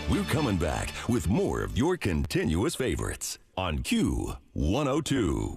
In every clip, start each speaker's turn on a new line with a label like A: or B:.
A: We're coming back with more of your continuous favorites on Q102.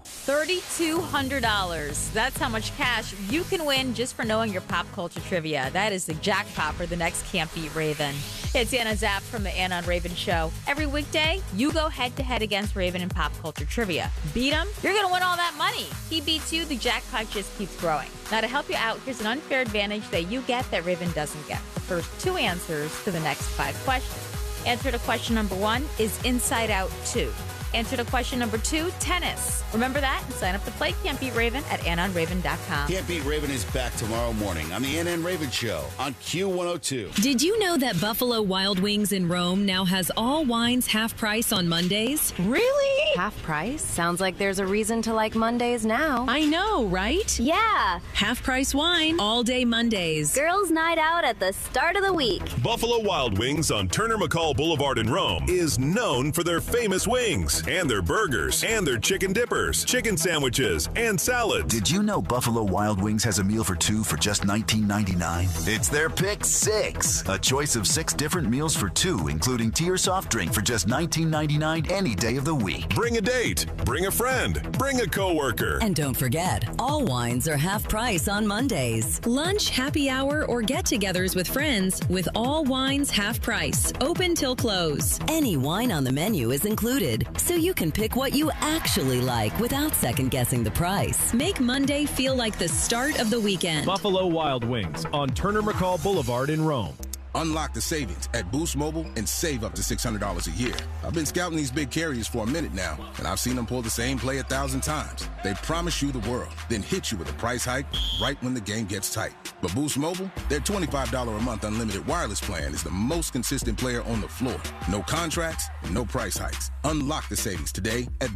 B: $3,200. That's how much cash you can win just for knowing your pop culture trivia. That is the jackpot for the next Can't Beat Raven. It's Anna Zapp from the Anna and Raven Show. Every weekday, you go head-to-head against Raven in pop culture trivia. Beat him, you're going to win all that money. He beats you, the jackpot just keeps growing. Now, to help you out, here's an unfair advantage that you get that Raven doesn't get. The first 2 answers to the next 5 questions. Answer to question number 1 is Inside Out 2. Answer to question number 2, tennis. Remember that and sign up to play Can't Beat Raven at AnnaandRaven.com.
C: Can't Beat Raven is back tomorrow morning on the Anna and Raven Show on Q102.
D: Did you know that Buffalo Wild Wings in Rome now has all wines half price on Mondays?
E: Really? Half price? Sounds like there's a reason to like Mondays now.
D: I know, right?
E: Yeah.
D: Half price wine all day Mondays.
E: Girls' night out at the start of the week.
F: Buffalo Wild Wings on Turner McCall Boulevard in Rome is known for their famous wings and their burgers and their chicken dippers, chicken sandwiches, and salads.
G: Did you know Buffalo Wild Wings has a meal for 2 for just $19.99? It's their Pick 6, a choice of 6 different meals for 2, including tea or soft drink for just $19.99 any day of the week.
F: Bring a date, bring a friend, bring a coworker.
H: And don't forget, all wines are half price on Mondays.
D: Lunch, happy hour, or get-togethers with friends with all wines half price. Open till close.
H: Any wine on the menu is included, so you can pick what you actually like without second-guessing the price.
D: Make Monday feel like the start of the weekend.
I: Buffalo Wild Wings on Turner McCall Boulevard in Rome.
J: Unlock the savings at Boost Mobile and save up to $600 a year. I've been scouting these big carriers for a minute now, and I've seen them pull the same play 1,000 times. They promise you the world, then hit you with a price hike right when the game gets tight. But Boost Mobile, their $25 a month unlimited wireless plan is the most consistent player on the floor. No contracts, no price hikes. Unlock the savings today at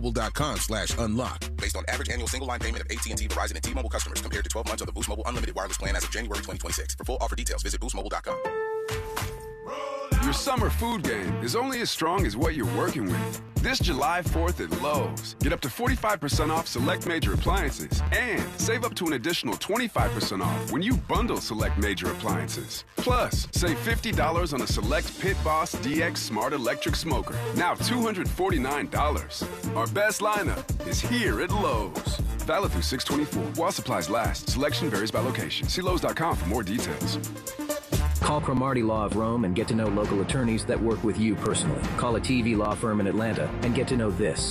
J: boostmobile.com/unlock. Based on average annual single line payment of AT&T, Verizon, and T-Mobile customers compared to 12 months of the Boost Mobile unlimited wireless plan as of January 2026. For full offer details, visit boostmobile.com.
K: Your summer food game is only as strong as what you're working with. This July 4th at Lowe's, get up to 45% off select major appliances and save up to an additional 25% off when you bundle select major appliances. Plus, save $50 on a select Pit Boss DX Smart Electric Smoker, now $249. Our best lineup is here at Lowe's. Valid through 6/24. While supplies last. Selection varies by location. See Lowe's.com for more details.
L: Call Cromartie Law of Rome and get to know local attorneys that work with you personally. Call a TV law firm in Atlanta and get to know this.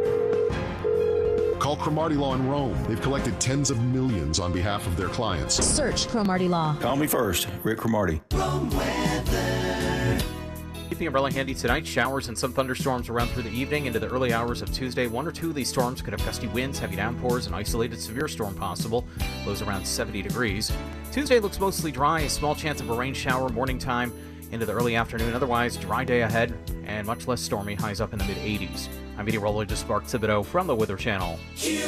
M: Call Cromartie Law in Rome. They've collected tens of millions on behalf of their clients.
N: Search Cromartie Law.
O: Call me first, Rick Cromartie.
P: Keeping umbrella handy tonight. Showers and some thunderstorms around through the evening into the early hours of Tuesday. 1 or 2 of these storms could have gusty winds, heavy downpours, and isolated severe storm possible. Lows around 70 degrees. Tuesday looks mostly dry. A small chance of a rain shower morning time into the early afternoon. Otherwise, dry day ahead and much less stormy. Highs up in the mid-80s. I'm meteorologist Mark Thibodeau from the Weather Channel.